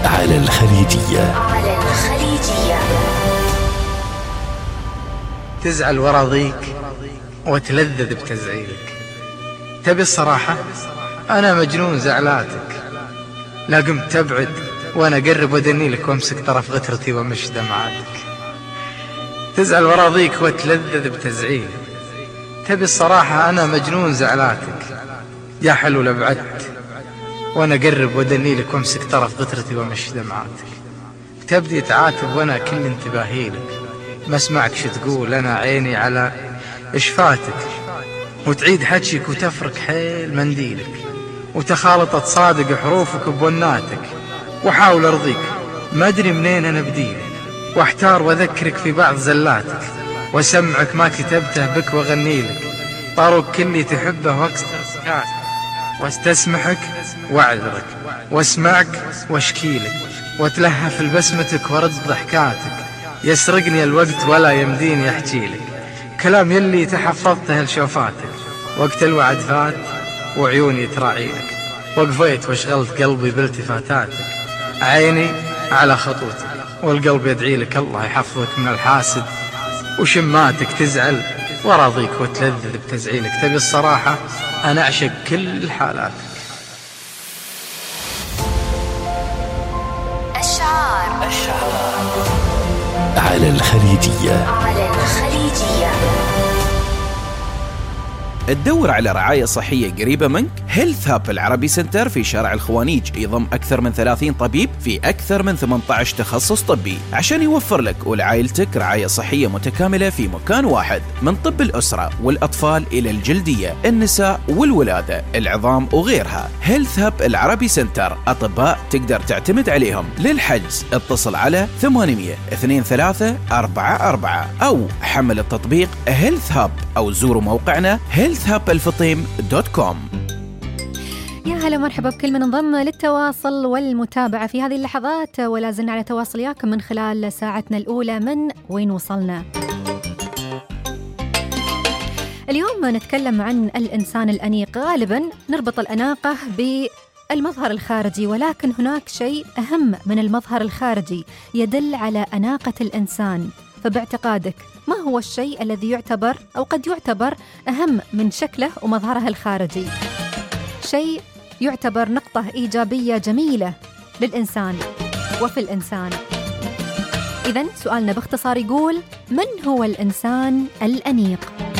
على الخليجية. تزعل وراضيك وتلذذ بتزعيلك. تبي الصراحة؟ أنا مجنون زعلاتك، لا قمت تبعد وأنا أقرب ودنيلك وامسك طرف غترتي ومش دمعاتك. تزعل وراضيك وتلذذ بتزعيلك. تبي الصراحة؟ أنا مجنون زعلاتك، يا حلو لبعدت وأنا أقرب ودنيلك وامسك طرف غترتي ومش دمعاتك. تبدي تعاتب وأنا كل انتباهيلك، ما اسمعك شو تقول، أنا عيني على إشفاتك، وتعيد حجيك وتفرك حيل منديلك، وتخالط تصادق حروفك بوناتك، وحاول أرضيك ما أدري منين أنا بديلك، واحتار وأذكرك في بعض زلاتك، وسمعك ما كتبته بك وأغنيلك، طاروك كلي تحبه واكسر سكاتك، واستسمحك واعذرك واسمعك واشكيلك، واتلهف لبسمتك ورد ضحكاتك، يسرقني الوقت ولا يمديني احكيلك كلام يلي تحفظته لشوفاتك، وقت الوعد فات وعيوني تراعيلك، وقفيت واشغلت قلبي بالتفاتاتك، عيني على خطوتك والقلب يدعيلك الله يحفظك من الحاسد وشماتك. تزعل وراضيك وتلذذ بتزعيلك. تبي الصراحة؟ أنا أعشق كل حالاتك. الشعار على الخليجية. تدور على رعاية صحية قريبة منك؟ هيلث هاب العربي سنتر في شارع الخوانيج يضم أكثر من 30 طبيب في أكثر من 18 تخصص طبي عشان يوفر لك ولعائلتك رعاية صحية متكاملة في مكان واحد، من طب الأسرة والأطفال إلى الجلدية، النساء والولادة، العظام وغيرها. هيلث هاب العربي سنتر أطباء تقدر تعتمد عليهم. للحجز اتصل على 800-2344 أو حمل التطبيق هيلث هاب أو زوروا موقعنا healthhubelفطيم.com. يا هلا مرحبا بكل من انضم للتواصل والمتابعة في هذه اللحظات، ولا زلنا على تواصل وياكم من خلال ساعتنا الأولى من وين وصلنا. اليوم نتكلم عن الإنسان الأنيق. غالبا نربط الأناقة بالمظهر الخارجي، ولكن هناك شيء أهم من المظهر الخارجي يدل على أناقة الإنسان. فباعتقادك ما هو الشيء الذي يعتبر أو قد يعتبر أهم من شكله ومظهره الخارجي؟ شيء يعتبر نقطة إيجابية جميلة للإنسان وفي الإنسان. إذن سؤالنا باختصار يقول: من هو الإنسان الأنيق؟